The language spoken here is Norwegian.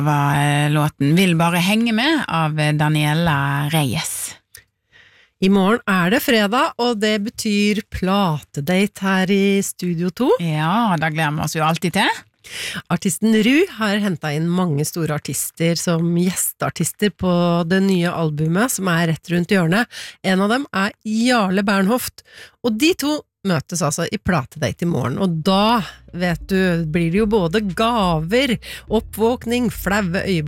var låten Vil bare henge med av Daniela Reyes. I morgen det fredag, og det betyr platedate her i Studio 2. Ja, da gleder vi oss jo alltid til. Artisten Ru har hentet inn mange store artister som gjesteartister på det nye albumet som rett rundt hjørnet. En av dem Jarle Bernhoft, og de to møtes altså i platedate i morgen, og da, vet du, blir det jo både gaver, oppvåkning, flaue øyeblikk,